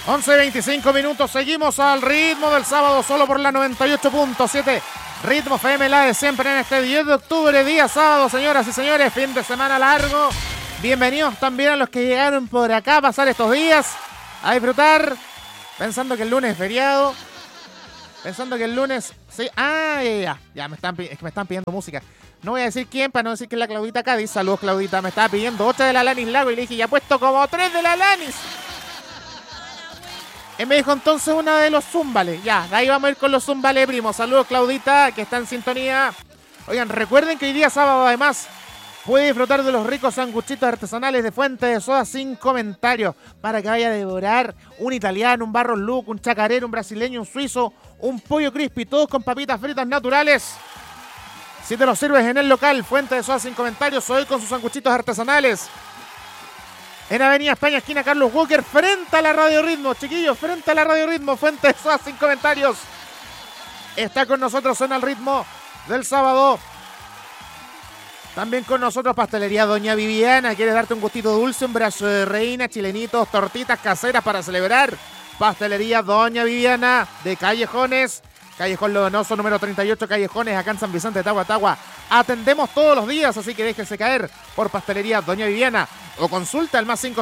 11:25 seguimos al ritmo del sábado solo por la 98.7 Ritmo FM, la de siempre en este 10 de octubre, día sábado, señoras y señores, fin de semana largo. Bienvenidos también a los que llegaron por acá a pasar estos días, a disfrutar, pensando que el lunes es feriado, pensando que el lunes... Sí, ya me están pidiendo música. No voy a decir quién para no decir que es la Claudita Cádiz. Saludos, Claudita, me estaba pidiendo 8 de la Alanis Lago y le dije, ya he puesto como 3 de la Alanis. Y me dijo entonces una de los Zúmbales. Ya, de ahí vamos a ir con los Zúmbales, primo. Saludos, Claudita, que está en sintonía. Oigan, recuerden que hoy día sábado, además, puede disfrutar de los ricos sanguchitos artesanales de Fuente de Soda sin comentarios. Para que vaya a devorar un italiano, un Barros Luco, un chacarero, un brasileño, un suizo, un pollo crispy, todos con papitas fritas naturales. Si te los sirves en el local, Fuente de Soda sin comentarios, hoy con sus sanguchitos artesanales. En Avenida España, esquina Carlos Walker, frente a la Radio Ritmo, chiquillos, frente a la Radio Ritmo, Fuente de Soda sin comentarios. Está con nosotros en el ritmo del sábado. También con nosotros Pastelería Doña Viviana. ¿Quieres darte un gustito dulce, un brazo de reina, chilenitos, tortitas caseras para celebrar? Pastelería Doña Viviana de Callejones. Callejón Lodonoso, número 38, Callejones, acá en San Vicente de Tagua. Atendemos todos los días, así que déjese caer por Pastelería Doña Viviana. O consulta al más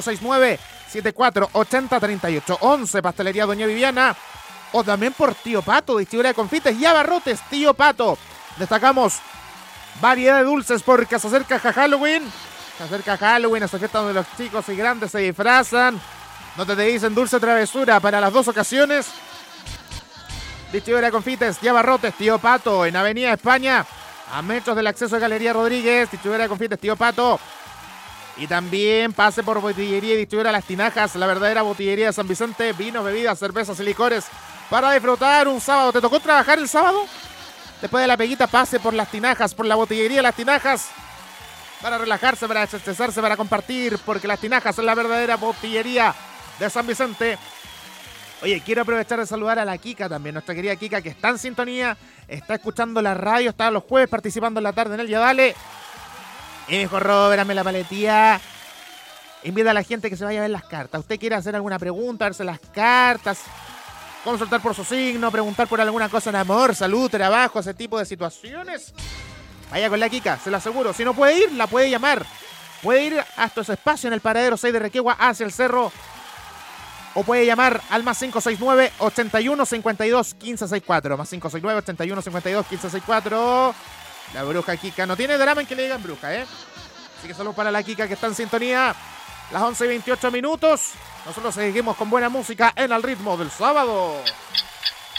569-7480-3811, Pastelería Doña Viviana. O también por Tío Pato, distribuidora de confites y abarrotes, Tío Pato. Destacamos variedad de dulces porque se acerca Halloween. Se acerca Halloween, esa fiesta donde los chicos y grandes se disfrazan. Donde te dicen dulce travesura para las dos ocasiones. Distribuidora de confites y abarrotes, Tío Pato, en Avenida España, a metros del acceso de Galería Rodríguez. Distribuidora de confites, Tío Pato. Y también pase por Botillería y Distribuidora Las Tinajas, la verdadera botillería de San Vicente. Vinos, bebidas, cervezas y licores para disfrutar un sábado. ¿Te tocó trabajar el sábado? Después de la peguita, pase por Las Tinajas, por la Botillería Las Tinajas, para relajarse, para desestresarse, para compartir, porque Las Tinajas es la verdadera botillería de San Vicente. Oye, quiero aprovechar de saludar a la Kika también, nuestra querida Kika, que está en sintonía, está escuchando la radio, está los jueves participando en la tarde en el Ya Dale. Y me dijo, Robert, dame la paletía. Invita a la gente que se vaya a ver las cartas. ¿Usted quiere hacer alguna pregunta, verse las cartas, consultar por su signo, preguntar por alguna cosa en amor, salud, trabajo, ese tipo de situaciones? Vaya con la Kika, se lo aseguro. Si no puede ir, la puede llamar. Puede ir hasta ese espacio en el paradero 6 de Requegua hacia el cerro. O puede llamar al más 569-8152-1564. Más 569-8152-1564. La bruja Kika. No tiene drama en que le digan bruja, ¿eh? Así que saludos para la Kika que está en sintonía. Las 11:28. Nosotros seguimos con buena música en el ritmo del sábado.